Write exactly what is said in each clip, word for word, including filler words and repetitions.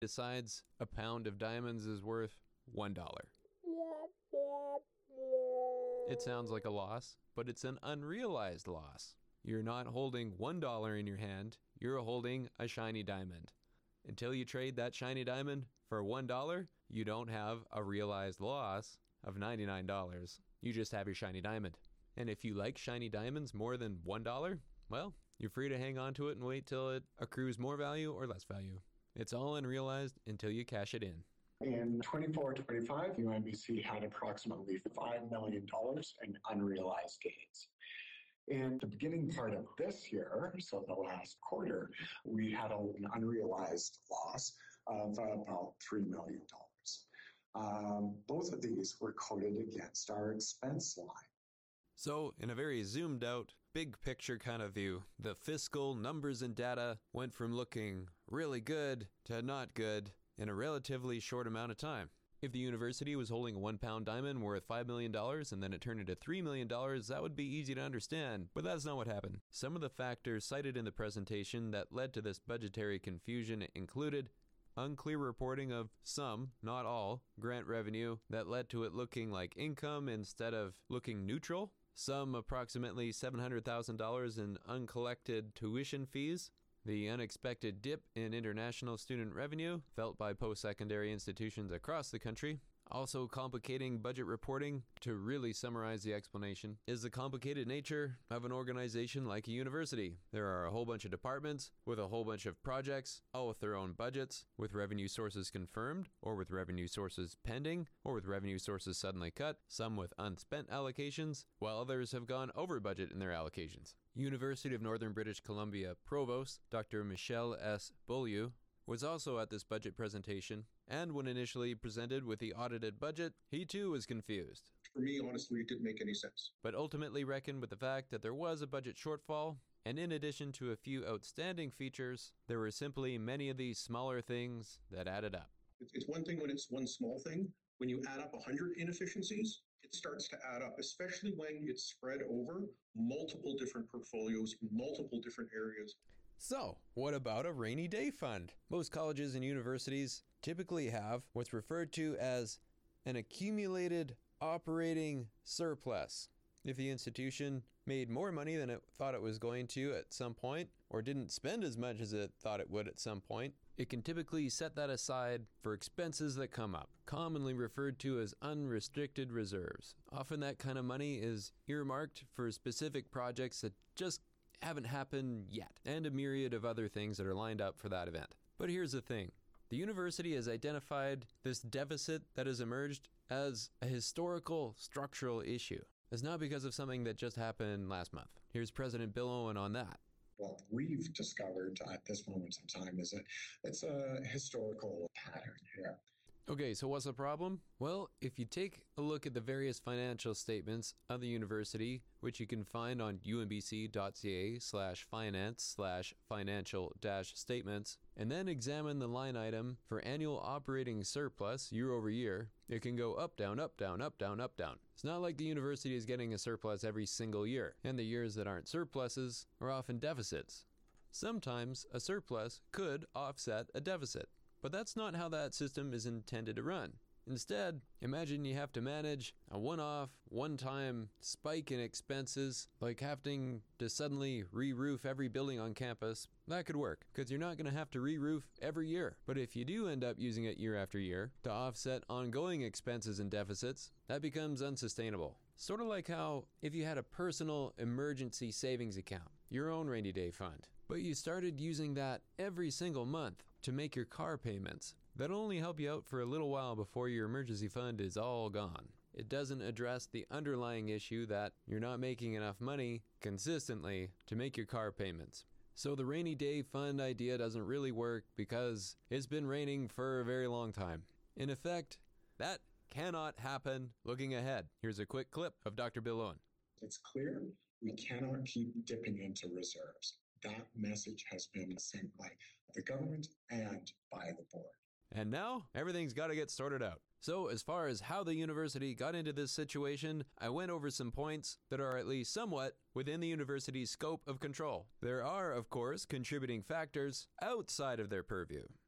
decides a pound of diamonds is worth one dollar. It sounds like a loss, but it's an unrealized loss. You're not holding one dollar in your hand, you're holding a shiny diamond. Until you trade that shiny diamond for one dollar, you don't have a realized loss of ninety-nine dollars. You just have your shiny diamond. And if you like shiny diamonds more than one dollar, well, you're free to hang on to it and wait till it accrues more value or less value. It's all unrealized until you cash it in. In twenty-four twenty-five, U M B C had approximately five million dollars in unrealized gains. In the beginning part of this year, so the last quarter, we had an unrealized loss of about three million dollars. Um, both of these were coded against our expense line. So, in a very zoomed out, big picture kind of view, the fiscal numbers and data went from looking really good to not good in a relatively short amount of time. If the university was holding a one pound diamond worth five million dollars and then it turned into three million dollars, that would be easy to understand, but that's not what happened. Some of the factors cited in the presentation that led to this budgetary confusion included unclear reporting of some, not all, grant revenue that led to it looking like income instead of looking neutral, some approximately seven hundred thousand dollars in uncollected tuition fees, the unexpected dip in international student revenue felt by post-secondary institutions across the country. Also complicating budget reporting, to really summarize the explanation, is the complicated nature of an organization like a university. There are a whole bunch of departments with a whole bunch of projects, all with their own budgets, with revenue sources confirmed, or with revenue sources pending, or with revenue sources suddenly cut, some with unspent allocations, while others have gone over budget in their allocations. University of Northern British Columbia Provost Doctor Michel S. Beaulieu was also at this budget presentation, and when initially presented with the audited budget, he too was confused. For me, honestly, it didn't make any sense. But ultimately reckoned with the fact that there was a budget shortfall, and in addition to a few outstanding features, there were simply many of these smaller things that added up. It's one thing when it's one small thing. When you add up one hundred inefficiencies, it starts to add up, especially when it's spread over multiple different portfolios, multiple different areas. So, what about a rainy day fund? Most colleges and universities typically have what's referred to as an accumulated operating surplus. If the institution made more money than it thought it was going to at some point, or didn't spend as much as it thought it would at some point, it can typically set that aside for expenses that come up, commonly referred to as unrestricted reserves. Often that kind of money is earmarked for specific projects that just haven't happened yet, and a myriad of other things that are lined up for that event. But here's the thing. The university has identified this deficit that has emerged as a historical structural issue. It's not because of something that just happened last month. Here's President Bill Owen on that. What we've discovered at this moment in time is that it's a historical pattern here. Okay, so what's the problem? Well, if you take a look at the various financial statements of the university, which you can find on umbc.ca slash finance slash financial dash statements, and then examine the line item for annual operating surplus year over year, it can go up, down, up, down, up, down, up, down. It's not like the university is getting a surplus every single year, and the years that aren't surpluses are often deficits. Sometimes a surplus could offset a deficit. But that's not how that system is intended to run. Instead, imagine you have to manage a one-off, one-time spike in expenses, like having to suddenly re-roof every building on campus. That could work, because you're not going to have to re-roof every year. But if you do end up using it year after year to offset ongoing expenses and deficits, that becomes unsustainable. Sort of like how if you had a personal emergency savings account, your own rainy day fund, but you started using that every single month to make your car payments, that'll only help you out for a little while before your emergency fund is all gone. It doesn't address the underlying issue that you're not making enough money consistently to make your car payments. So the rainy day fund idea doesn't really work because it's been raining for a very long time. In effect, that cannot happen looking ahead. Here's a quick clip of Doctor Bill Owen. It's clear we cannot keep dipping into reserves. That message has been sent by the government and by the board. And now, everything's got to get sorted out. So, as far as how the university got into this situation, I went over some points that are at least somewhat within the university's scope of control. There are, of course, contributing factors outside of their purview.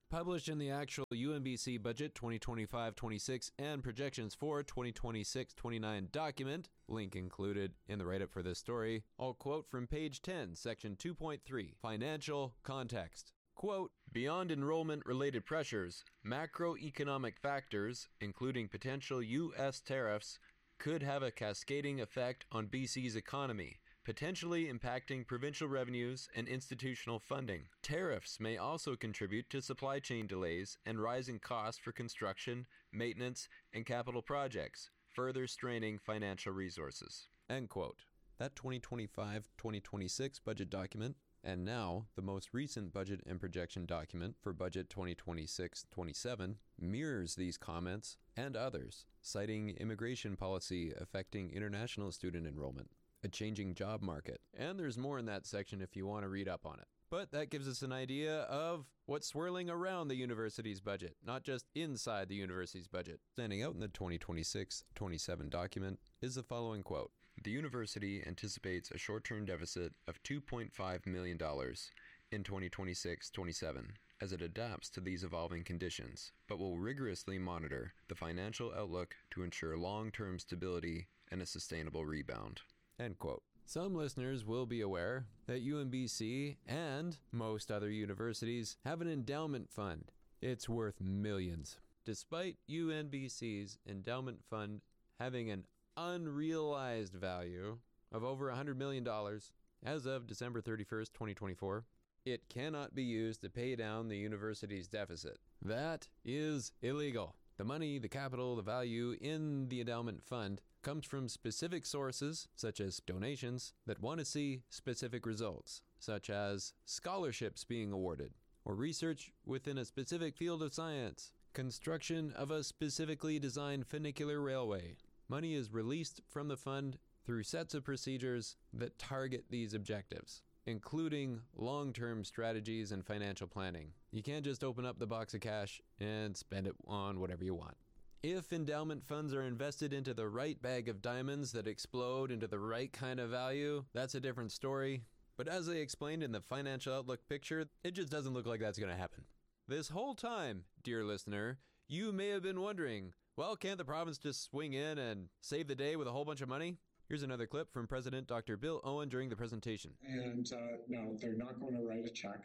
Published in the actual U N B C Budget twenty twenty-five twenty-six and Projections for twenty twenty-six twenty-nine document, link included in the write-up for this story. I'll quote from page ten, section two point three, Financial Context. Quote, beyond enrollment-related pressures, macroeconomic factors, including potential U S tariffs, could have a cascading effect on B C's economy, potentially impacting provincial revenues and institutional funding. Tariffs may also contribute to supply chain delays and rising costs for construction, maintenance, and capital projects, further straining financial resources. End quote. That twenty twenty-five twenty twenty-six budget document, and now the most recent budget and projection document for budget twenty twenty-six twenty-seven, mirrors these comments and others, citing immigration policy affecting international student enrollment, a changing job market, and there's more in that section if you want to read up on it. But that gives us an idea of what's swirling around the university's budget, not just inside the university's budget. Standing out in the twenty twenty-six twenty-seven document is the following quote. The university anticipates a short-term deficit of two point five million dollars in twenty twenty-six twenty-seven as it adapts to these evolving conditions, but will rigorously monitor the financial outlook to ensure long-term stability and a sustainable rebound. End quote. Some listeners will be aware that U N B C and most other universities have an endowment fund. It's worth millions. Despite U N B C's endowment fund having an unrealized value of over one hundred million dollars as of December thirty-first, twenty twenty-four, it cannot be used to pay down the university's deficit. That is illegal. The money, the capital, the value in the endowment fund comes from specific sources, such as donations, that want to see specific results, such as scholarships being awarded, or research within a specific field of science, construction of a specifically designed funicular railway. Money is released from the fund through sets of procedures that target these objectives, including long-term strategies and financial planning. You can't just open up the box of cash and spend it on whatever you want. If endowment funds are invested into the right bag of diamonds that explode into the right kind of value, that's a different story. But as I explained in the Financial Outlook picture, it just doesn't look like that's going to happen. This whole time, dear listener, you may have been wondering, well, can't the province just swing in and save the day with a whole bunch of money? Here's another clip from President Doctor Bill Owen during the presentation. And uh, no, they're not going to write a check.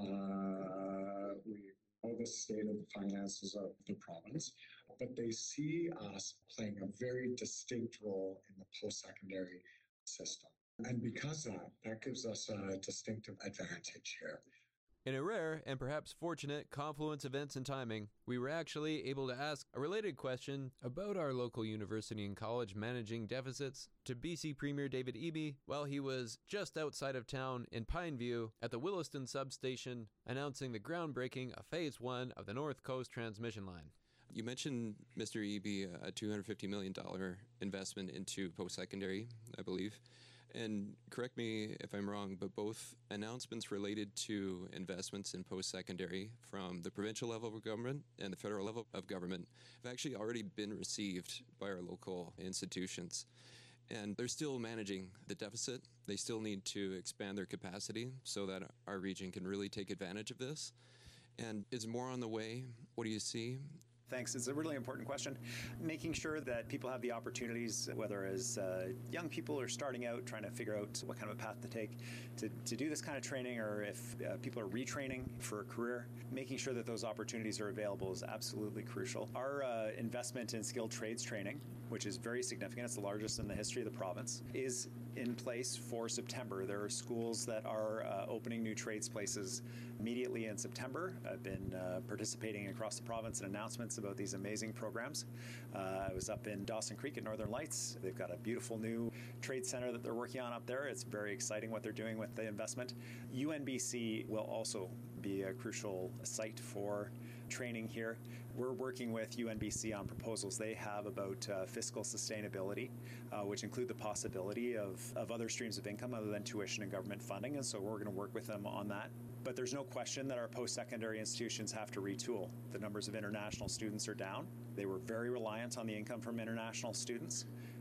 Uh, we know the state of the finances of the province, but they see us playing a very distinct role in the post-secondary system. And because of that, that gives us a distinctive advantage here. In a rare and perhaps fortunate confluence of events and timing, we were actually able to ask a related question about our local university and college managing deficits to B C Premier David Eby while he was just outside of town in Pineview at the Williston substation announcing the groundbreaking of Phase one of the North Coast Transmission Line. You mentioned, Mister Eby, a two hundred fifty million dollars investment into post-secondary, I believe. And correct me if I'm wrong, but both announcements related to investments in post-secondary from the provincial level of government and the federal level of government have actually already been received by our local institutions. And they're still managing the deficit. They still need to expand their capacity so that our region can really take advantage of this. And is more on the way? What do you see? Thanks. It's a really important question. Making sure that people have the opportunities, whether as uh, young people or starting out, trying to figure out what kind of a path to take to, to do this kind of training, or if uh, people are retraining for a career, making sure that those opportunities are available is absolutely crucial. Our uh, investment in skilled trades training, which is very significant, it's the largest in the history of the province, is in place for September. There are schools that are uh, opening new trades places immediately in September. I've been uh, participating across the province in announcements about these amazing programs. Uh, I was up in Dawson Creek at Northern Lights. They've got a beautiful new trade center that they're working on up there. It's very exciting what they're doing with the investment. U N B C will also be a crucial site for training here. We're working with U N B C on proposals they have about uh, fiscal sustainability, uh, which include the possibility of, of other streams of income other than tuition and government funding, and so we're going to work with them on that. But there's no question that our post-secondary institutions have to retool. The numbers of international students are down. They were very reliant on the income from international students.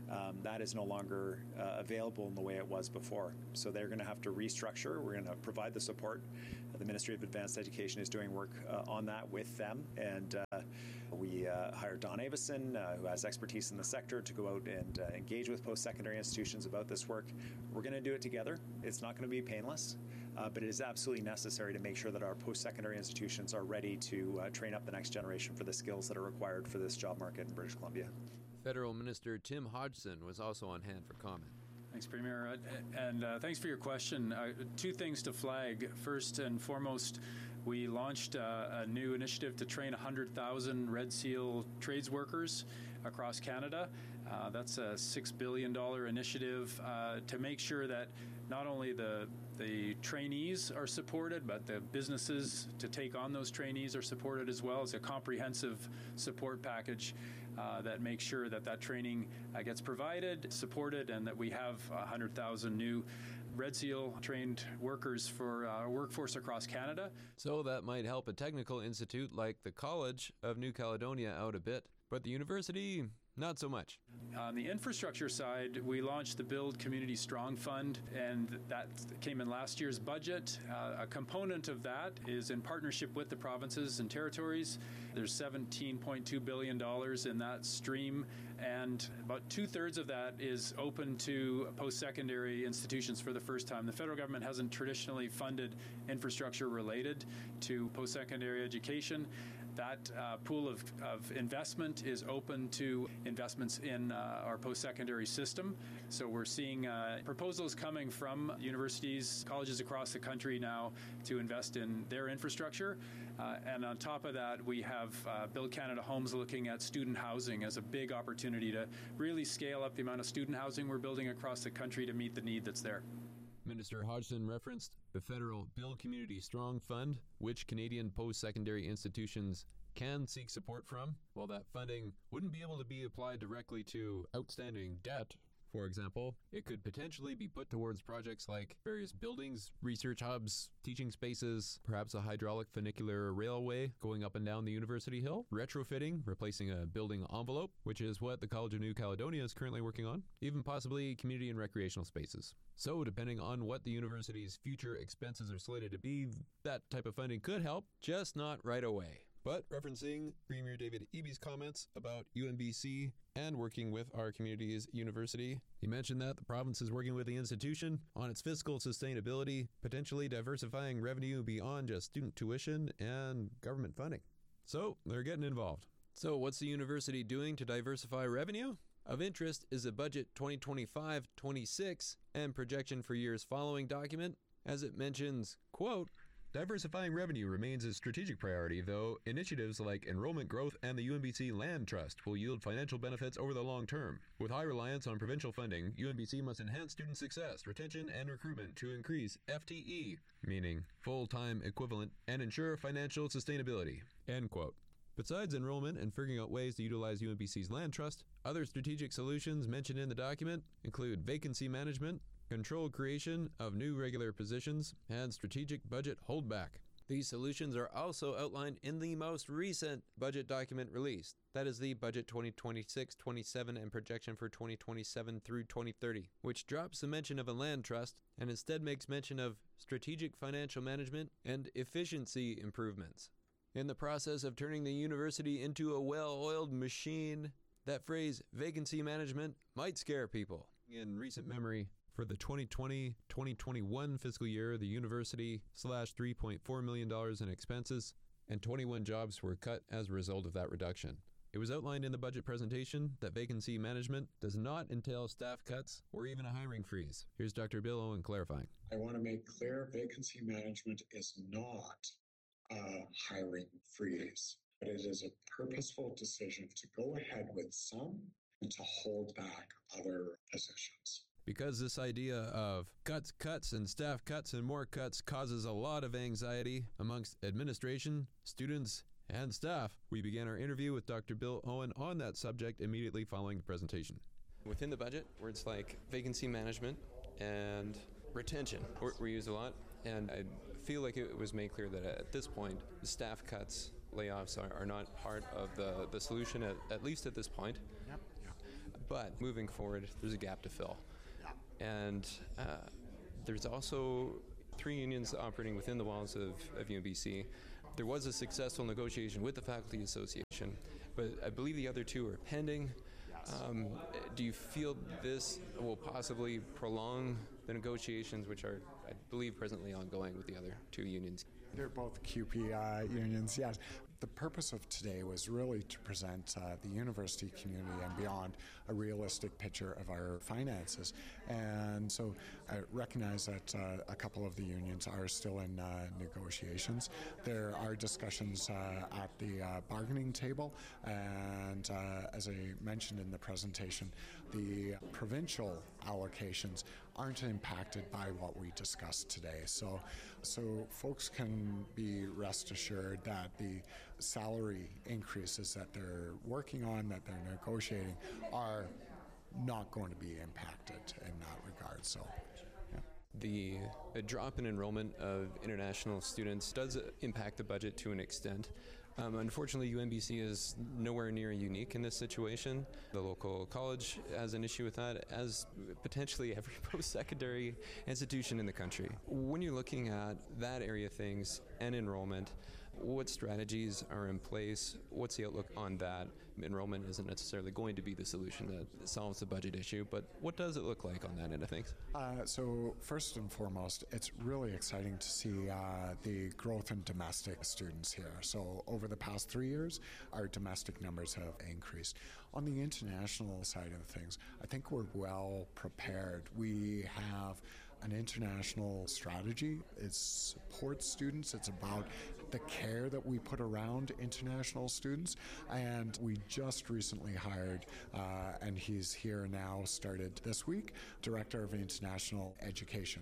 um, that is no longer uh, available in the way it was before. So they're going to have to restructure. We're going to provide the support. The Ministry of Advanced Education is doing work uh, on that with them, and uh, we uh, hired Don Avison, uh, who has expertise in the sector, to go out and uh, engage with post-secondary institutions about this work. We're going to do it together. It's not going to be painless, uh, but it is absolutely necessary to make sure that our post-secondary institutions are ready to uh, train up the next generation for the skills that are required for this job market in British Columbia. Federal Minister Tim Hodgson was also on hand for comment. Thanks, Premier, uh, and uh, thanks for your question. Uh, two things to flag. First and foremost, we launched uh, a new initiative to train one hundred thousand Red Seal trades workers across Canada. Uh, that's a six billion dollars initiative uh, to make sure that not only the the trainees are supported, but the businesses to take on those trainees are supported as well. As a comprehensive support package uh, that makes sure that that training uh, gets provided, supported, and that we have one hundred thousand new Red Seal trained workers for our workforce across Canada. So that might help a technical institute like the College of New Caledonia out a bit, but the university, not so much. On the infrastructure side, we launched the Build Community Strong Fund, and that came in last year's budget. Uh, a component of that is in partnership with the provinces and territories. There's seventeen point two billion dollars in that stream, and about two-thirds of that is open to post-secondary institutions for the first time. The federal government hasn't traditionally funded infrastructure related to post-secondary education. That uh, pool of, of investment is open to investments in uh, our post-secondary system. So we're seeing uh, proposals coming from universities, colleges across the country now to invest in their infrastructure. Uh, and on top of that, we have uh, Build Canada Homes looking at student housing as a big opportunity to really scale up the amount of student housing we're building across the country to meet the need that's there. Minister Hodgson referenced the federal Build Community Strong Fund, which Canadian post-secondary institutions can seek support from. While that funding wouldn't be able to be applied directly to outstanding debt, for example, it could potentially be put towards projects like various buildings, research hubs, teaching spaces, perhaps a hydraulic funicular railway going up and down the University Hill, retrofitting, replacing a building envelope, which is what the College of New Caledonia is currently working on, even possibly community and recreational spaces. So, depending on what the university's future expenses are slated to be, that type of funding could help, just not right away. But referencing Premier David Eby's comments about U N B C and working with our community's university, he mentioned that the province is working with the institution on its fiscal sustainability, potentially diversifying revenue beyond just student tuition and government funding. So they're getting involved. So what's the university doing to diversify revenue? Of interest is a budget twenty twenty-five twenty-six and projection for years following document, as it mentions, quote, diversifying revenue remains a strategic priority, though initiatives like enrollment growth and the U N B C Land Trust will yield financial benefits over the long term. With high reliance on provincial funding, U N B C must enhance student success, retention, and recruitment to increase F T E, meaning full-time equivalent, and ensure financial sustainability, end quote. Besides enrollment and figuring out ways to utilize U N B C's Land Trust, other strategic solutions mentioned in the document include vacancy management, controlled creation of new regular positions, and strategic budget holdback. These solutions are also outlined in the most recent budget document released. That is the Budget twenty twenty-six twenty-seven and projection for twenty twenty-seven through twenty thirty, which drops the mention of a land trust and instead makes mention of strategic financial management and efficiency improvements. In the process of turning the university into a well-oiled machine, that phrase, vacancy management, might scare people. In recent memory, for the twenty twenty twenty twenty-one fiscal year, the university slashed three point four million dollars in expenses, and twenty-one jobs were cut as a result of that reduction. It was outlined in the budget presentation that vacancy management does not entail staff cuts or even a hiring freeze. Here's Doctor Bill Owen clarifying. I want to make clear vacancy management is not a hiring freeze, but it is a purposeful decision to go ahead with some and to hold back other positions. Because this idea of cuts, cuts, and staff cuts and more cuts causes a lot of anxiety amongst administration, students, and staff, we began our interview with Doctor Bill Owen on that subject immediately following the presentation. Within the budget, words like vacancy management and retention were, were used a lot, and I feel like it was made clear that at this point, staff cuts, layoffs are, are not part of the, the solution, at, at least at this point. Yep. But moving forward, there's a gap to fill. And uh, there's also three unions operating within the walls of, of U N B C. There was a successful negotiation with the Faculty Association, but I believe the other two are pending. Um, do you feel this will possibly prolong the negotiations, which are, I believe, presently ongoing with the other two unions? They're both Q P uh, unions, yes. The purpose of today was really to present uh, the university community and beyond a realistic picture of our finances. And so I recognize that uh, a couple of the unions are still in uh, negotiations. There are discussions uh, at the uh, bargaining table, and uh, as I mentioned in the presentation, the provincial allocations aren't impacted by what we discussed today. So, so folks can be rest assured that the salary increases that they're working on, that they're negotiating, are not going to be impacted in that regard. So, yeah. The a drop in enrollment of international students does impact the budget to an extent. Um, unfortunately, U N B C is nowhere near unique in this situation. The local college has an issue with that, as potentially every post-secondary institution in the country. When you're looking at that area of things and enrollment, what strategies are in place? What's the outlook on that? Enrollment isn't necessarily going to be the solution that solves the budget issue, but what does it look like on that end of things? Uh, so first and foremost, it's really exciting to see uh, the growth in domestic students here. So over the past three years, our domestic numbers have increased. On the international side of things, I think we're well prepared. We have an international strategy. It supports students. It's about the care that we put around international students. And we just recently hired, uh, and he's here now, started this week, Director of International Education.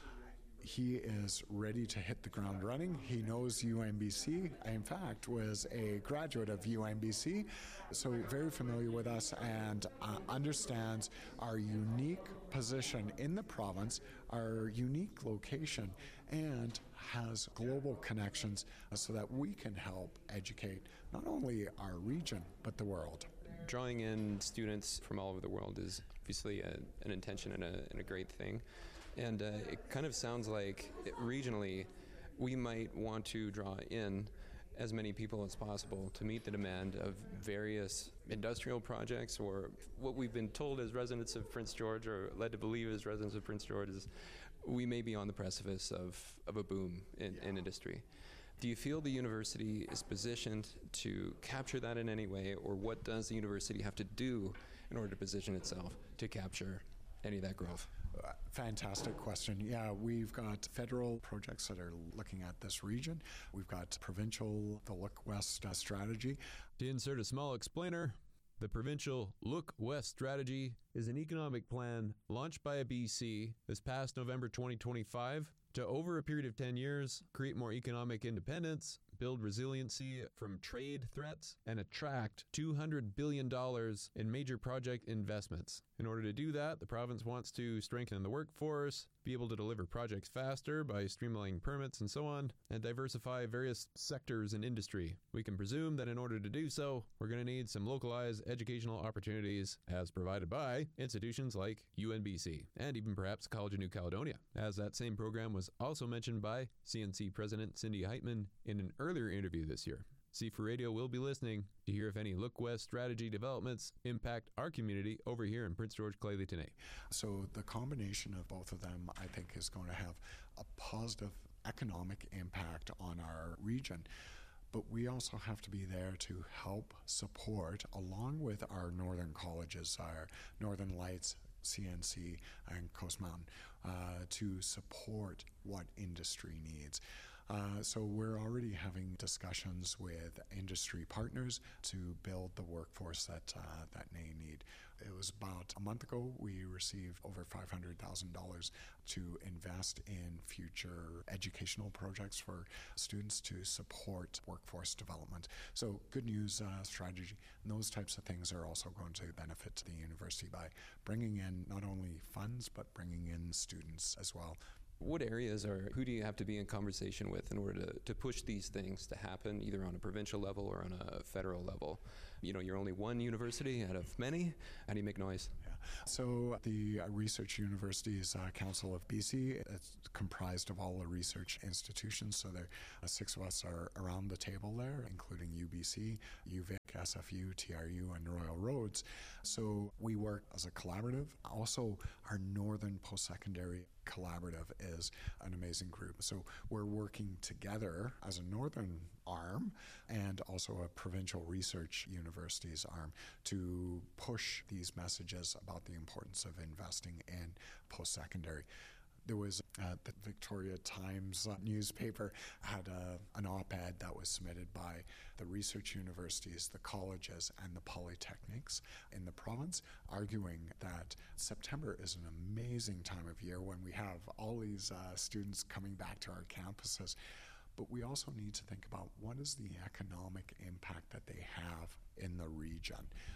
He is ready to hit the ground running. He knows U N B C. In fact, was a graduate of U N B C, so very familiar with us and uh, understands our unique position in the province, our unique location, and has global connections so that we can help educate not only our region, but the world. Drawing in students from all over the world is obviously a, an intention and a, and a great thing. And uh, it kind of sounds like it, regionally we might want to draw in as many people as possible to meet the demand of various industrial projects, or what we've been told as residents of Prince George, or led to believe as residents of Prince George, is we may be on the precipice of, of a boom in, in industry. Do you feel the university is positioned to capture that in any way, or what does the university have to do in order to position itself to capture any of that growth? Uh, fantastic question. Yeah, we've got federal projects that are looking at this region. We've got provincial, the Look West uh, strategy. To insert a small explainer, the provincial Look West strategy is an economic plan launched by B C this past November twenty twenty-five to, over a period of ten years, create more economic independence, build resiliency from trade threats, and attract two hundred billion dollars in major project investments. In order to do that, the province wants to strengthen the workforce, be able to deliver projects faster by streamlining permits and so on, and diversify various sectors in industry. We can presume that in order to do so, we're going to need some localized educational opportunities as provided by institutions like U N B C, and even perhaps College of New Caledonia, as that same program was also mentioned by C N C President Cindy Heitman in an earlier interview this year. C four Radio will be listening to hear if any Look West strategy developments impact our community over here in Prince George Clay-Leetonais. So the combination of both of them, I think, is going to have a positive economic impact on our region. But we also have to be there to help support, along with our northern colleges, our Northern Lights, C N C, and Coast Mountain, uh, to support what industry needs. Uh, so we're already having discussions with industry partners to build the workforce that uh, that they need. It was about a month ago we received over five hundred thousand dollars to invest in future educational projects for students to support workforce development. So good news uh, strategy. And those types of things are also going to benefit the university by bringing in not only funds but bringing in students as well. What areas are, who do you have to be in conversation with in order to, to push these things to happen, either on a provincial level or on a federal level? You know, you're only one university out of many. How do you make noise? Yeah. So the uh, Research Universities uh, Council of B C, it's comprised of all the research institutions. So there, uh, six of us are around the table there, including U B C, U V I C, S F U, T R U, and Royal Roads. So we work as a collaborative. Also, our Northern Post-Secondary Collaborative is an amazing group. So we're working together as a northern arm and also a provincial research universities arm to push these messages about the importance of investing in post-secondary. There was uh, the Victoria Times uh, newspaper had a, an op-ed that was submitted by the research universities, the colleges, and the polytechnics in the province, arguing that September is an amazing time of year when we have all these uh, students coming back to our campuses. But we also need to think about what is the economic impact that they have in the region.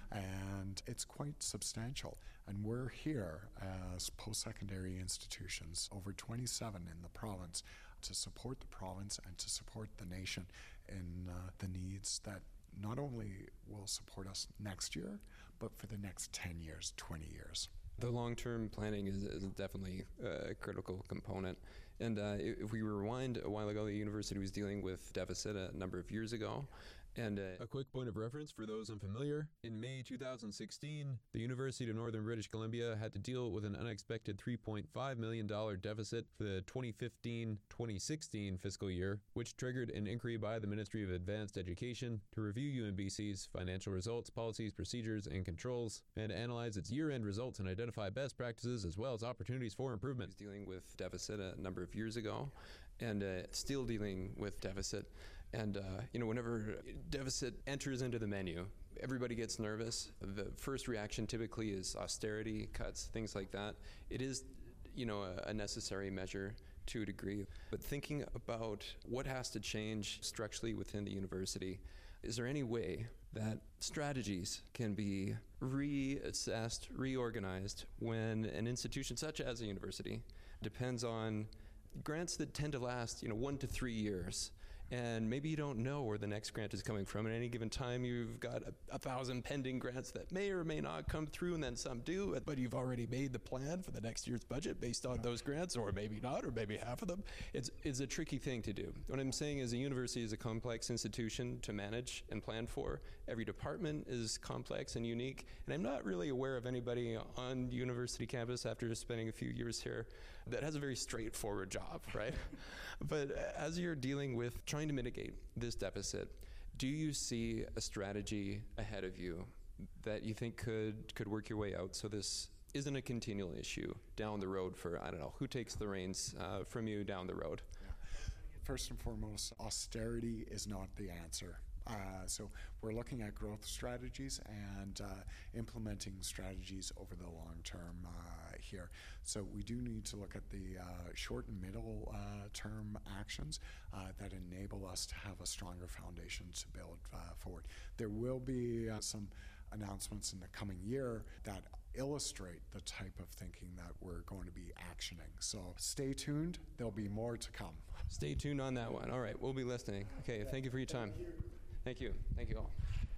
And it's quite substantial. And we're here as post-secondary institutions, over twenty-seven in the province, to support the province and to support the nation in uh, the needs that not only will support us next year, but for the next ten years, twenty years. The long-term planning is, is definitely a critical component. And uh, if we rewind a while ago, the university was dealing with deficit a number of years ago. And uh, a quick point of reference for those unfamiliar. In May two thousand sixteen, the University of Northern British Columbia had to deal with an unexpected three point five million dollars deficit for the twenty fifteen twenty sixteen fiscal year, which triggered an inquiry by the Ministry of Advanced Education to review U N B C's financial results, policies, procedures, and controls, and analyze its year-end results and identify best practices as well as opportunities for improvement. It was dealing with deficit a number of years ago, and uh, still dealing with deficit. And, uh, you know, whenever deficit enters into the menu, everybody gets nervous. The first reaction typically is austerity, cuts, things like that. It is, you know, a, a necessary measure to a degree. But thinking about what has to change structurally within the university, is there any way that strategies can be reassessed, reorganized when an institution such as a university depends on grants that tend to last, you know, one to three years? And maybe you don't know where the next grant is coming from. At any given time, you've got a, a thousand pending grants that may or may not come through, and then some do, but you've already made the plan for the next year's budget based on those grants, or maybe not, or maybe half of them. It's, it's a tricky thing to do. What I'm saying is a university is a complex institution to manage and plan for. Every department is complex and unique, and I'm not really aware of anybody on university campus after spending a few years here that has a very straightforward job, right? But as you're dealing with trying to mitigate this deficit, do you see a strategy ahead of you that you think could, could work your way out so this isn't a continual issue down the road for, I don't know, who takes the reins uh, from you down the road? Yeah. First and foremost, austerity is not the answer. Uh, so we're looking at growth strategies and uh, implementing strategies over the long term uh, here. So we do need to look at the uh, short and middle uh, term actions uh, that enable us to have a stronger foundation to build uh, forward. There will be uh, some announcements in the coming year that illustrate the type of thinking that we're going to be actioning. So stay tuned. There'll be more to come. Stay tuned on that one. All right, we'll be listening. Okay, thank you for your time. Thank you. Thank you all.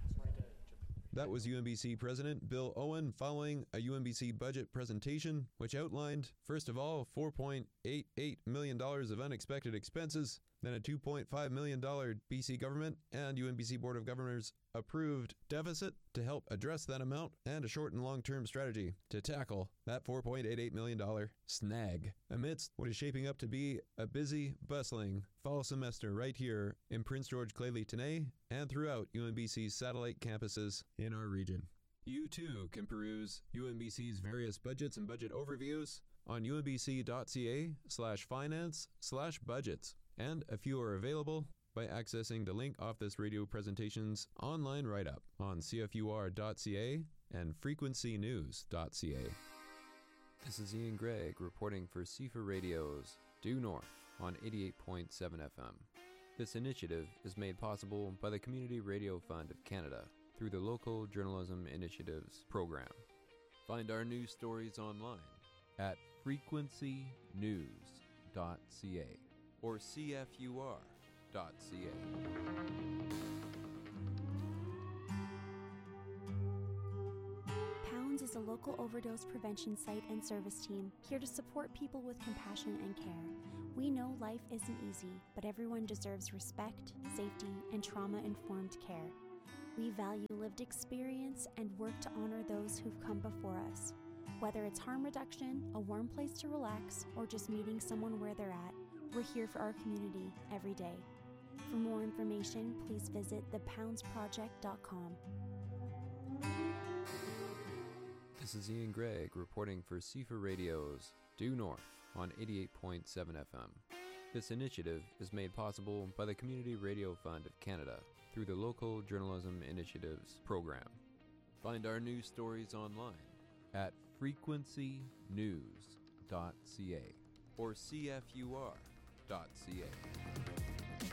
That was U N B C President Bill Owen following a U N B C budget presentation, which outlined, first of all, four point eight eight million dollars of unexpected expenses, then a two point five million dollars B C government and U N B C Board of Governors approved deficit to help address that amount, and a short and long-term strategy to tackle that four point eight eight million dollars snag amidst what is shaping up to be a busy, bustling fall semester right here in Prince George Clay Tenay and throughout U N B C's satellite campuses in our region. You too can peruse U N B C's various budgets and budget overviews on unbc.ca slash finance slash budgets, and a few are available by accessing the link off this radio presentation's online write-up on c f u r dot c a and frequency news dot c a. This is Ian Gregg reporting for C F A Radio's Due North on eighty-eight point seven F M. This initiative is made possible by the Community Radio Fund of Canada through the Local Journalism Initiatives program. Find our news stories online at frequency news dot c a or c f u r dot c a. Pounds is a local overdose prevention site and service team here to support people with compassion and care. We know life isn't easy, but everyone deserves respect, safety, and trauma-informed care. We value lived experience and work to honor those who've come before us. Whether it's harm reduction, a warm place to relax, or just meeting someone where they're at, we're here for our community every day. For more information, please visit the pounds project dot com. This is Ian Gregg reporting for C F A Radio's Due North on eighty-eight point seven F M. This initiative is made possible by the Community Radio Fund of Canada through the Local Journalism Initiatives program. Find our news stories online at frequency news dot c a or c f u r dot c a.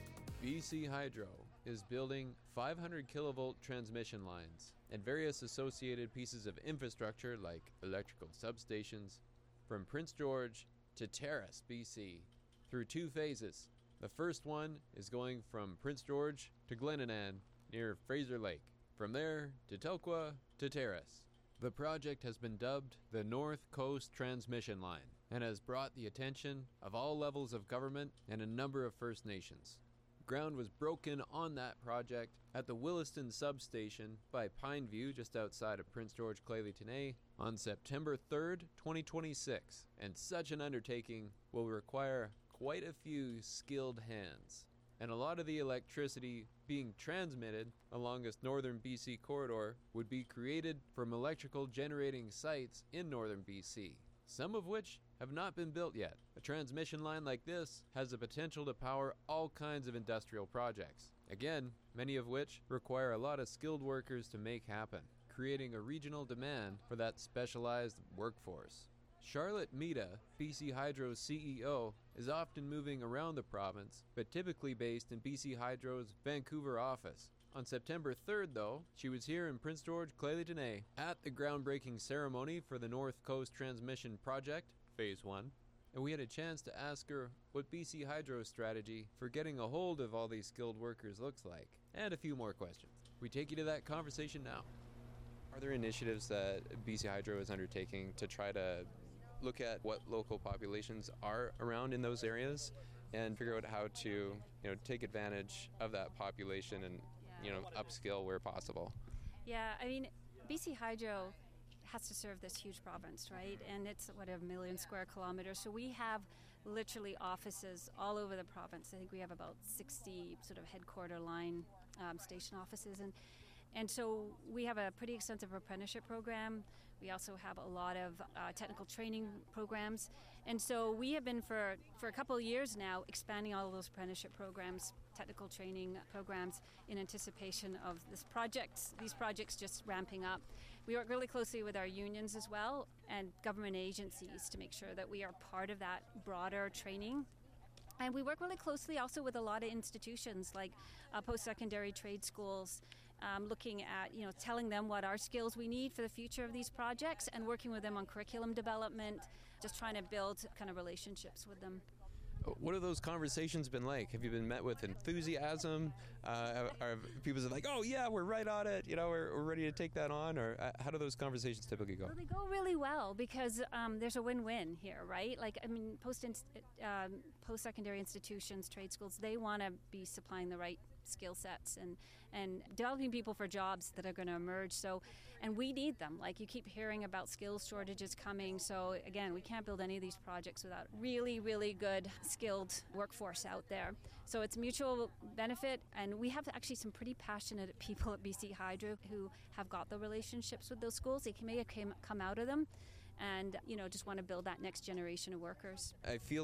B C Hydro is building five hundred kilovolt transmission lines and various associated pieces of infrastructure like electrical substations from Prince George to Terrace, B C, through two phases. The first one is going from Prince George to Glenannan near Fraser Lake. From there to Telkwa to Terrace. The project has been dubbed the North Coast Transmission Line and has brought the attention of all levels of government and a number of First Nations. Ground was broken on that project at the Williston substation by Pineview just outside of Prince George Clay-Tenay on September third, twenty twenty-six, and such an undertaking will require quite a few skilled hands. And a lot of the electricity being transmitted along this northern B C corridor would be created from electrical generating sites in northern B C, some of which have not been built yet. A transmission line like this has the potential to power all kinds of industrial projects, again, many of which require a lot of skilled workers to make happen, creating a regional demand for that specialized workforce. Charlotte Mita, B C Hydro's C E O, is often moving around the province, but typically based in B C Hydro's Vancouver office. On September third, though, she was here in Prince George, Clay-Tenay, at the groundbreaking ceremony for the North Coast Transmission Project, Phase one, and we had a chance to ask her what B C Hydro's strategy for getting a hold of all these skilled workers looks like, and a few more questions. We take you to that conversation now. Are there initiatives that B C Hydro is undertaking to try to look at what local populations are around in those areas and figure out how to, you know, take advantage of that population and, you know, upskill where possible? Yeah, I mean, B C Hydro has to serve this huge province, right? And it's, what, a million square kilometers. So we have literally offices all over the province. I think we have about sixty sort of headquarter line um, station offices. And And so we have a pretty extensive apprenticeship program. We also have a lot of uh, technical training programs. And so we have been for, for a couple of years now expanding all of those apprenticeship programs, technical training programs in anticipation of this projects, these projects just ramping up. We work really closely with our unions as well and government agencies to make sure that we are part of that broader training. And we work really closely also with a lot of institutions like uh, post-secondary trade schools, um, looking at, you know, telling them what our skills we need for the future of these projects and working with them on curriculum development, just trying to build kind of relationships with them. What have those conversations been like? Have you been met with enthusiasm? Uh, are people like, oh yeah, we're right on it, you know, we're, we're ready to take that on? Or uh, how do those conversations typically go? Well, they go really well because um, there's a win-win here, right? Like, I mean, post um, post-secondary institutions, trade schools, they want to be supplying the right skill sets and, and developing people for jobs that are going to emerge. So, and we need them. Like, you keep hearing about skills shortages coming. So again, we can't build any of these projects without really, really good skilled workforce out there. So it's mutual benefit, and we have actually some pretty passionate people at B C Hydro who have got the relationships with those schools. They may have came, come out of them and, you know, just want to build that next generation of workers. I feel like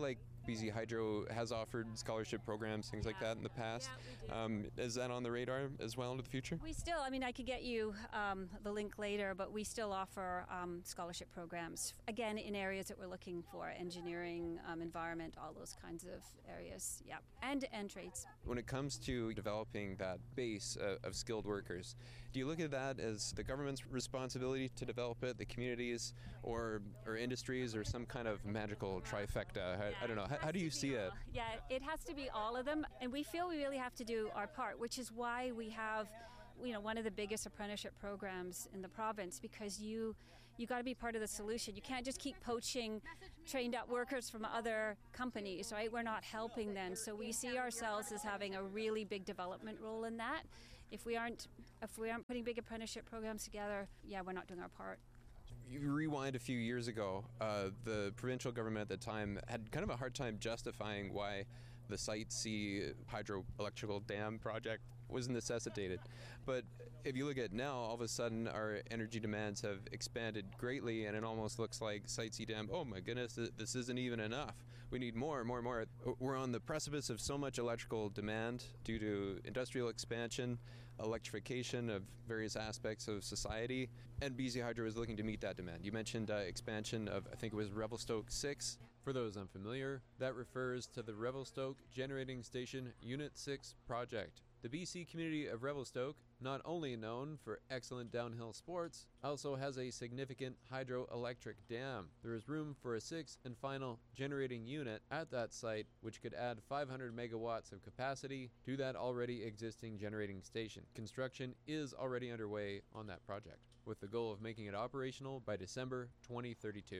B C Hydro has offered scholarship programs, things like that in the past. Yeah, um, is that on the radar as well into the future? We still, I mean, I could get you um, the link later, but we still offer um, scholarship programs, again, in areas that we're looking for, engineering, um, environment, all those kinds of areas, yeah, and, and trades. When it comes to developing that base uh, of skilled workers, do you look at that as the government's responsibility to develop it, the communities, or or industries, or some kind of magical trifecta? I, I don't know. How, how do you see it? Yeah, it has to be all of them, and we feel we really have to do our part, which is why we have, you know, one of the biggest apprenticeship programs in the province, because you you got to be part of the solution. You can't just keep poaching trained up workers from other companies, right? We're not helping them, so we see ourselves as having a really big development role in that. If we aren't if we aren't putting big apprenticeship programs together, yeah, we're not doing our part. You rewind a few years ago, uh, the provincial government at the time had kind of a hard time justifying why the Site C hydroelectrical dam project was necessitated. But if you look at now, all of a sudden our energy demands have expanded greatly, and it almost looks like Site C dam, oh my goodness, this isn't even enough. We need more, more, more. We're on the precipice of so much electrical demand due to industrial expansion, electrification of various aspects of society, and B C Hydro is looking to meet that demand. You mentioned uh, expansion of, I think it was Revelstoke six. For those unfamiliar, that refers to the Revelstoke Generating Station Unit six project. The B C community of Revelstoke, not only known for excellent downhill sports, also has a significant hydroelectric dam. There is room for a sixth and final generating unit at that site, which could add five hundred megawatts of capacity to that already existing generating station. Construction is already underway on that project, with the goal of making it operational by December twenty thirty-two.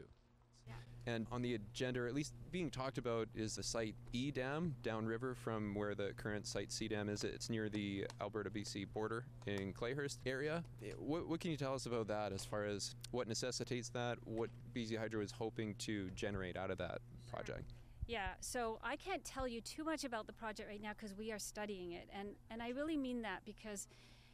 And on the agenda, or at least being talked about, is the Site E dam downriver from where the current Site C dam is. It's near the Alberta-B C border in Clayhurst area. What, what can you tell us about that as far as what necessitates that, what B C Hydro is hoping to generate out of that project? Yeah, so I can't tell you too much about the project right now because we are studying it. And, and I really mean that because,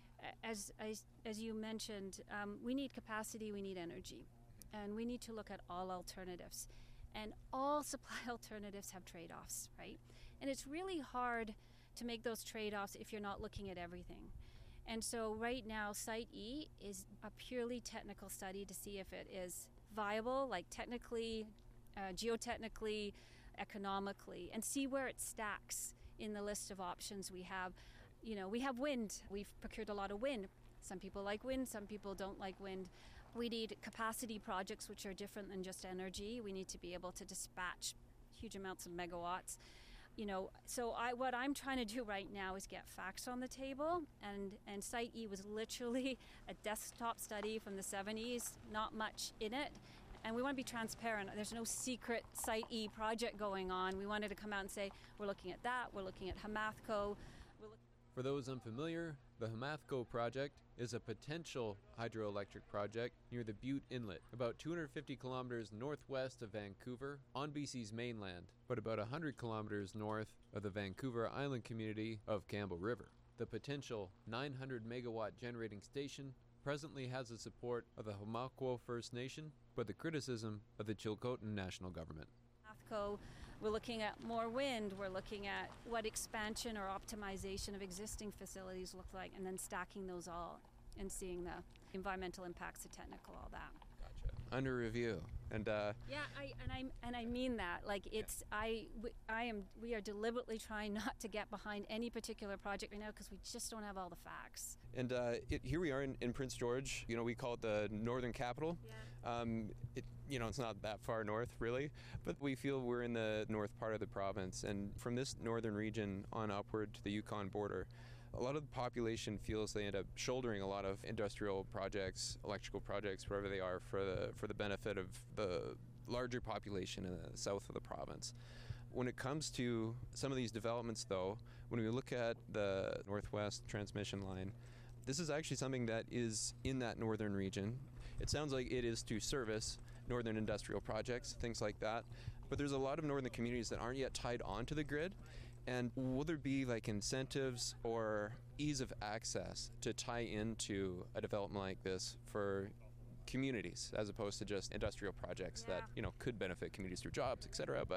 as, as, as you mentioned, um, we need capacity, we need energy. And we need to look at all alternatives. And all supply alternatives have trade-offs, right? And it's really hard to make those trade-offs if you're not looking at everything. And so right now, Site E is a purely technical study to see if it is viable, like technically, uh, geotechnically, economically, and see where it stacks in the list of options we have. You know, we have wind. We've procured a lot of wind. Some people like wind, some people don't like wind. We need capacity projects, which are different than just energy. We need to be able to dispatch huge amounts of megawatts. You know, so I, what I'm trying to do right now is get facts on the table, and, and Site E was literally a desktop study from the seventies, not much in it. And we want to be transparent. There's no secret Site E project going on. We wanted to come out and say, we're looking at that, we're looking at Hamathco. We're look- For those unfamiliar, the Hamathco project is a potential hydroelectric project near the Butte Inlet, about two hundred fifty kilometers northwest of Vancouver on B C's mainland, but about one hundred kilometers north of the Vancouver Island community of Campbell River. The potential nine hundred megawatt generating station presently has the support of the Hamathco First Nation, but the criticism of the Chilcotin National Government. Hamathco, we're looking at more wind, we're looking at what expansion or optimization of existing facilities look like, and then stacking those all and seeing the environmental impacts, the technical, all that. Gotcha. Under review. And uh, yeah, I and I and I mean that. Like it's yeah. I we, I am we are deliberately trying not to get behind any particular project right now because we just don't have all the facts. And uh, it, here we are in, in Prince George. You know, we call it the Northern Capital. Yeah. Um, it you know it's not that far north really, but we feel we're in the north part of the province, and from this northern region on upward to the Yukon border, a lot of the population feels they end up shouldering a lot of industrial projects, electrical projects, wherever they are, for the for the benefit of the larger population in the south of the province. When it comes to some of these developments, though, when we look at the Northwest Transmission Line, this is actually something that is in that northern region. It sounds like it is to service northern industrial projects, things like that, but there's a lot of northern communities that aren't yet tied onto the grid. And will there be like incentives or ease of access to tie into a development like this for communities as opposed to just industrial projects yeah. that, you know, could benefit communities through jobs, et cetera, but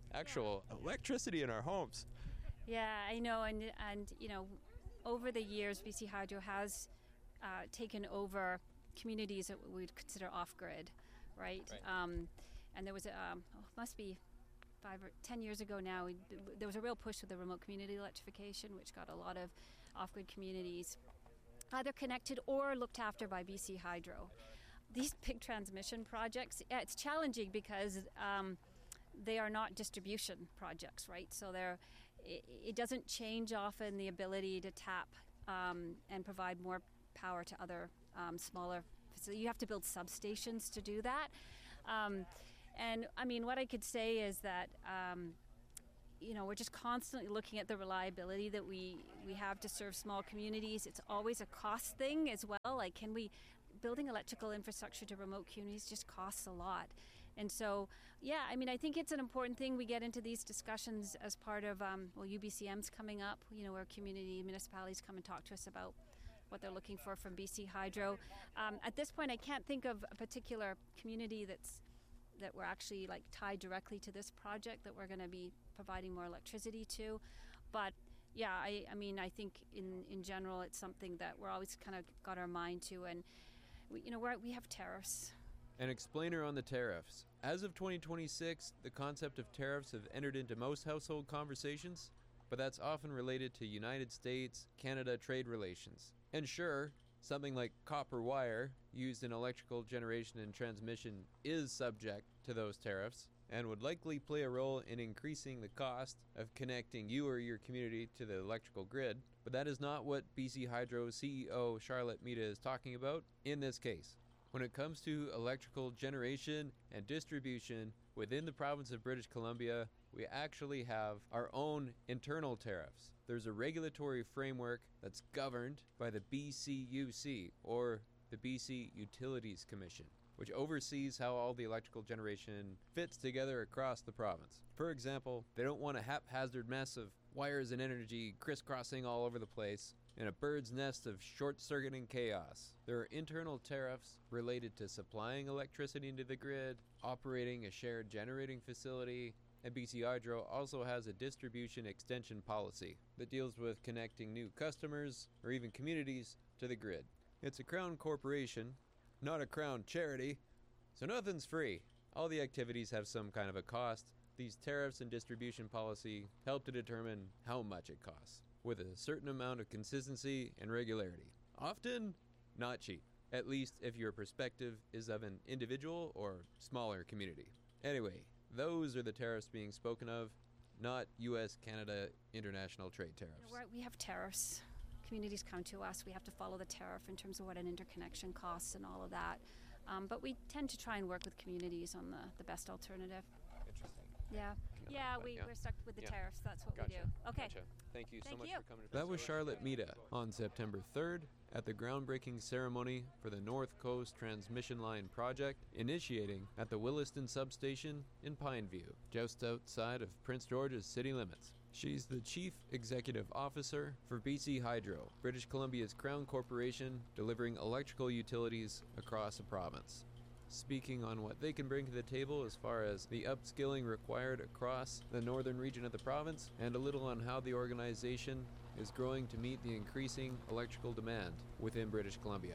actual electricity in our homes. Yeah, I know, and and you know, over the years, B C Hydro has uh, taken over communities that we would consider off-grid, right? Right. Um, and there was a, um, oh, must be five or ten years ago now, we, there was a real push with the remote community electrification, which got a lot of off-grid communities either connected or looked after by B C Hydro. These big transmission projects, yeah, it's challenging because um, they are not distribution projects, right? So they're, it, it doesn't change often the ability to tap um, and provide more power to other um, smaller facilities. You have to build substations to do that. Um, and I mean, what I could say is that, um, you know, we're just constantly looking at the reliability that we, we have to serve small communities. It's always a cost thing as well. Like, can we, building electrical infrastructure to remote communities just costs a lot. And so, yeah, I mean, I think it's an important thing we get into these discussions as part of, um, well, U B C M's coming up, you know, where community municipalities come and talk to us about what they're looking for from B C Hydro. Um, at this point, I can't think of a particular community that's that we're actually like tied directly to this project that we're going to be providing more electricity to. But yeah, I, I mean, I think in, in general, it's something that we're always kind of got our mind to. And, we, you know, we're, we have tariffs. An explainer on the tariffs. As of twenty twenty-six, the concept of tariffs have entered into most household conversations, but that's often related to United States, Canada trade relations. And sure, something like copper wire used in electrical generation and transmission is subject to those tariffs and would likely play a role in increasing the cost of connecting you or your community to the electrical grid. But that is not what B C Hydro's C E O Charlotte Mita is talking about in this case. When it comes to electrical generation and distribution within the province of British Columbia, we actually have our own internal tariffs. There's a regulatory framework that's governed by the B C U C, or the B C Utilities Commission, which oversees how all the electrical generation fits together across the province. For example, they don't want a haphazard mess of wires and energy crisscrossing all over the place and a bird's nest of short-circuiting chaos. There are internal tariffs related to supplying electricity into the grid, operating a shared generating facility, and B C Hydro also has a distribution extension policy that deals with connecting new customers or even communities to the grid. It's a Crown corporation, not a Crown charity, so nothing's free. All the activities have some kind of a cost. These tariffs and distribution policy help to determine how much it costs, with a certain amount of consistency and regularity. Often, not cheap, at least if your perspective is of an individual or smaller community. Anyway, those are the tariffs being spoken of, not U S Canada international trade tariffs. You know, we have tariffs. Communities come to us. We have to follow the tariff in terms of what an interconnection costs and all of that. Um, but we tend to try and work with communities on the, the best alternative. Interesting. Yeah. Yeah, we, yeah. we're stuck with the Yeah. tariffs. That's what Gotcha. we do. Okay. Gotcha. Thank you so Thank much you. for coming to That was Charlotte Mita on September third at the groundbreaking ceremony for the North Coast Transmission Line project, initiating at the Williston substation in Pineview, just outside of Prince George's city limits. She's the Chief Executive Officer for B C Hydro, British Columbia's Crown corporation delivering electrical utilities across the province. Speaking on what they can bring to the table as far as the upskilling required across the northern region of the province, and a little on how the organization is growing to meet the increasing electrical demand within British Columbia.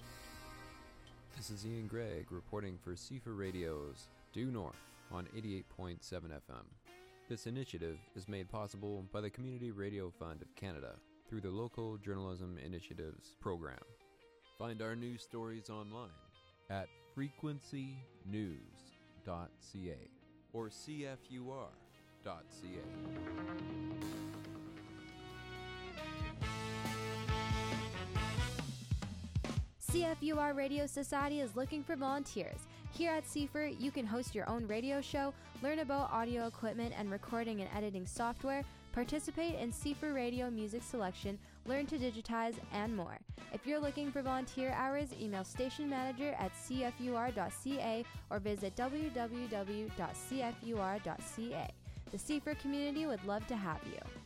This is Ian Gregg reporting for C F A Radio's Due North on eighty-eight point seven F M. This initiative is made possible by the Community Radio Fund of Canada through the Local Journalism Initiatives program. Find our news stories online at frequency news dot c a or c f u r dot c a. C F U R Radio Society is looking for volunteers. Here at C F U R, you can host your own radio show, learn about audio equipment and recording and editing software, participate in C F U R Radio music selection, learn to digitize, and more. If you're looking for volunteer hours, email station manager at c f u r dot c a or visit w w w dot c f u r dot c a. The C F U R community would love to have you.